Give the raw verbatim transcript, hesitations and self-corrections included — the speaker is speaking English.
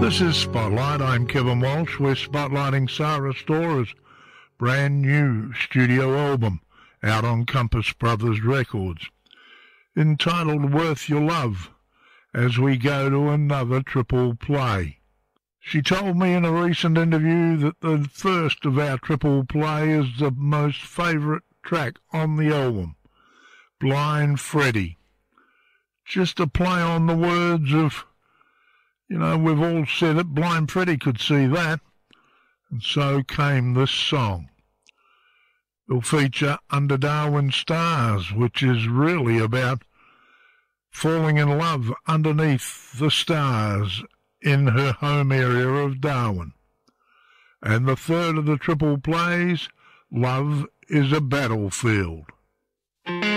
This is Spotlight. I'm Kevin Walsh. We're spotlighting Sarah Stora's brand new studio album out on Compass Brothers Records, entitled Worth Your Love, as we go to another triple play. She told me in a recent interview that the first of our triple play is the most favourite track on the album, Blind Freddy. Just a play on the words of, you know, we've all said it, Blind Freddy could see that. And so came this song. It'll feature Under Darwin Stars, which is really about falling in love underneath the stars in her home area of Darwin. And the third of the triple plays, Love is a Battlefield.